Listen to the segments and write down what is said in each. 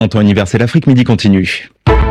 En temps universel, Afrique Midi continue.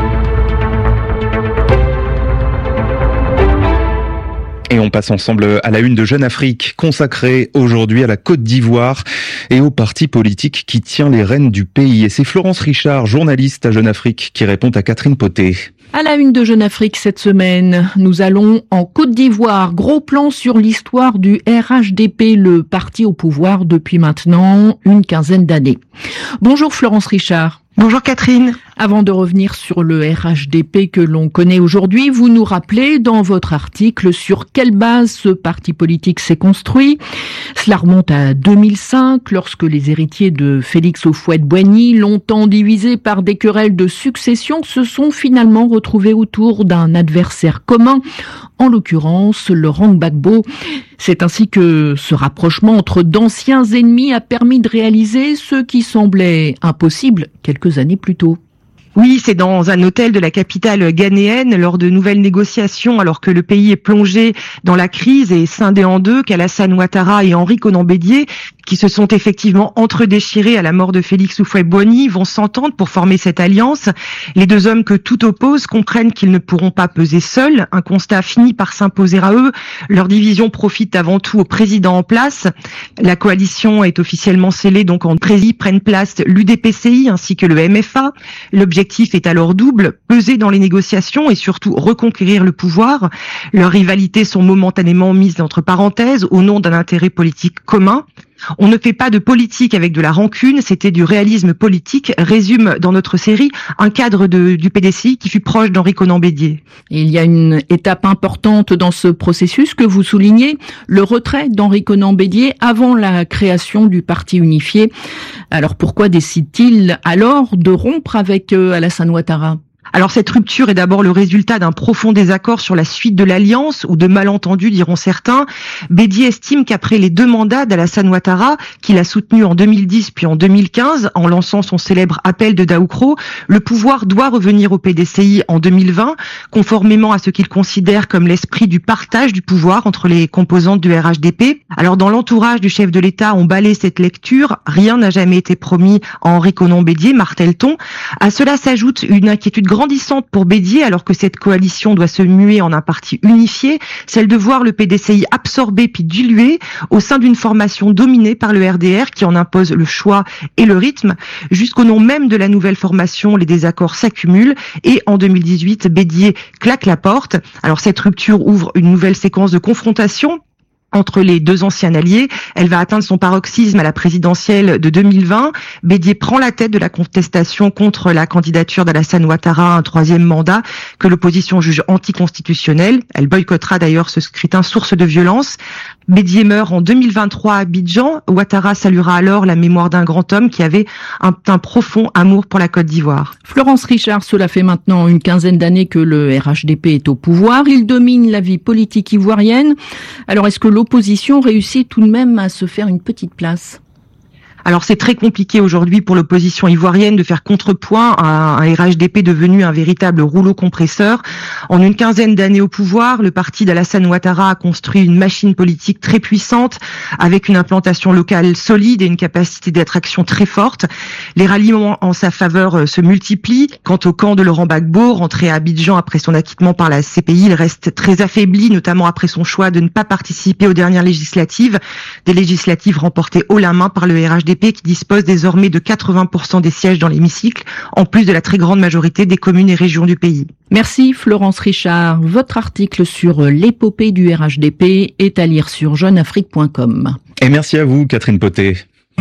Et on passe ensemble à la une de Jeune Afrique, consacrée aujourd'hui à la Côte d'Ivoire et au parti politique qui tient les rênes du pays. Et c'est Florence Richard, journaliste à Jeune Afrique, qui répond à Catherine Poté. À la une de Jeune Afrique cette semaine, nous allons en Côte d'Ivoire. Gros plan sur l'histoire du RHDP, le parti au pouvoir depuis maintenant une quinzaine d'années. Bonjour Florence Richard. Bonjour Catherine. Avant de revenir sur le RHDP que l'on connaît aujourd'hui, vous nous rappelez dans votre article sur quelle base ce parti politique s'est construit. Cela remonte à 2005, lorsque les héritiers de Félix Houphouët-Boigny, longtemps divisés par des querelles de succession, se sont finalement retrouvés autour d'un adversaire commun, en l'occurrence Laurent Gbagbo. C'est ainsi que ce rapprochement entre d'anciens ennemis a permis de réaliser ce qui semblait impossible quelques années plus tôt. Oui, c'est dans un hôtel de la capitale ghanéenne, lors de nouvelles négociations, alors que le pays est plongé dans la crise et scindé en deux, qu'Alassane Ouattara et Henri Konan Bédié, qui se sont effectivement entredéchirés à la mort de Félix Houphouët-Boigny, vont s'entendre pour former cette alliance. Les deux hommes que tout oppose comprennent qu'ils ne pourront pas peser seuls. Un constat finit par s'imposer à eux. Leur division profite avant tout au président en place. La coalition est officiellement scellée, donc en président prennent place l'UDPCI ainsi que le MFA. L'objectif est alors double, peser dans les négociations et surtout reconquérir le pouvoir. Leurs rivalités sont momentanément mises entre parenthèses au nom d'un intérêt politique commun. On ne fait pas de politique avec de la rancune, c'était du réalisme politique, résume dans notre série un cadre du PDCI qui fut proche d'Henri Konan Bédié. Il y a une étape importante dans ce processus que vous soulignez, le retrait d'Henri Konan Bédié avant la création du parti unifié. Alors pourquoi décide-t-il alors de rompre avec Alassane Ouattara ? Alors cette rupture est d'abord le résultat d'un profond désaccord sur la suite de l'alliance, ou de malentendus diront certains. Bédié estime qu'après les 2 mandats d'Alassane Ouattara, qu'il a soutenu en 2010 puis en 2015, en lançant son célèbre appel de Daoukro, le pouvoir doit revenir au PDCI en 2020, conformément à ce qu'il considère comme l'esprit du partage du pouvoir entre les composantes du RHDP. Alors dans l'entourage du chef de l'État, on balaie cette lecture, rien n'a jamais été promis à Henri Konan Bédié, martèle-t-on. À cela s'ajoute une inquiétude grandissante pour Bédié, alors que cette coalition doit se muer en un parti unifié, celle de voir le PDCI absorbé puis dilué au sein d'une formation dominée par le RDR qui en impose le choix et le rythme. Jusqu'au nom même de la nouvelle formation, les désaccords s'accumulent et en 2018, Bédié claque la porte. Alors cette rupture ouvre une nouvelle séquence de confrontation entre les deux anciens alliés. Elle va atteindre son paroxysme à la présidentielle de 2020. Bédié prend la tête de la contestation contre la candidature d'Alassane Ouattara à un 3e mandat que l'opposition juge anticonstitutionnel. Elle boycottera d'ailleurs ce scrutin source de violence. Bédié meurt en 2023 à Abidjan. Ouattara saluera alors la mémoire d'un grand homme qui avait un profond amour pour la Côte d'Ivoire. Florence Richard, cela fait maintenant une quinzaine d'années que le RHDP est au pouvoir. Il domine la vie politique ivoirienne. Alors est-ce que l'opposition réussit tout de même à se faire une petite place ? Alors c'est très compliqué aujourd'hui pour l'opposition ivoirienne de faire contrepoint à un RHDP devenu un véritable rouleau compresseur. En une quinzaine d'années au pouvoir, le parti d'Alassane Ouattara a construit une machine politique très puissante avec une implantation locale solide et une capacité d'attraction très forte. Les ralliements en sa faveur se multiplient. Quant au camp de Laurent Gbagbo, rentré à Abidjan après son acquittement par la CPI, il reste très affaibli, notamment après son choix de ne pas participer aux dernières législatives, des législatives remportées haut la main par le RHDP qui dispose désormais de 80% des sièges dans l'hémicycle, en plus de la très grande majorité des communes et régions du pays. Merci Florence Richard. Votre article sur l'épopée du RHDP est à lire sur jeuneafrique.com. Et merci à vous, Catherine Poté.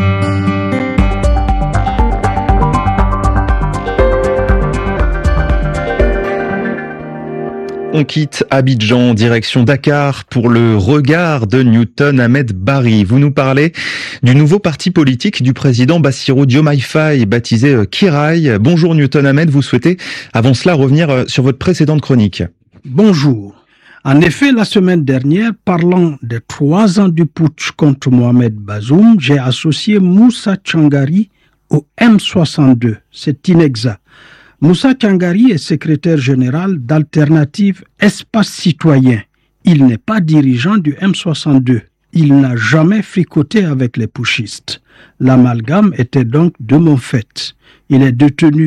On quitte Abidjan, direction Dakar pour le regard de Newton Ahmed Barry. Vous nous parlez du nouveau parti politique du président Bassirou Diomaye Faye, baptisé Kiraï. Bonjour Newton Ahmed, vous souhaitez avant cela revenir sur votre précédente chronique. Bonjour. En effet, la semaine dernière, parlant des 3 ans du putsch contre Mohamed Bazoum, j'ai associé Moussa Tchangari au M62. C'est inexact. Moussa Tchangari est secrétaire général d'Alternative Espace Citoyen. Il n'est pas dirigeant du M62. Il n'a jamais fricoté avec les putschistes. L'amalgame était donc de mon fait. Il est détenu